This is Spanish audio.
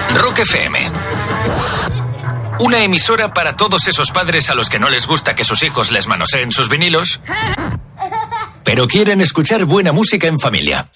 Rock FM. Una emisora para todos esos padres a los que no les gusta que sus hijos les manoseen sus vinilos, pero quieren escuchar buena música en familia.